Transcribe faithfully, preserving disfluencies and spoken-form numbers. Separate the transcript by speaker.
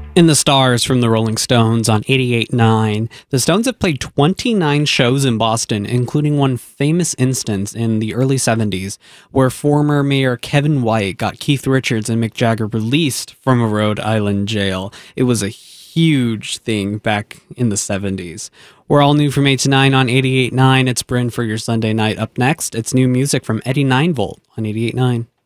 Speaker 1: In the Stars from the Rolling Stones on eighty-eight point nine. The Stones have played twenty-nine shows in Boston, including one famous instance in the early seventies where former Mayor Kevin White got Keith Richards and Mick Jagger released from a Rhode Island jail. It was a huge thing back in the seventies. We're all new from eight to nine on eighty-eight point nine. It's Bryn for your Sunday night. Up next, it's new music from Eddie Ninevolt on eighty-eight point nine.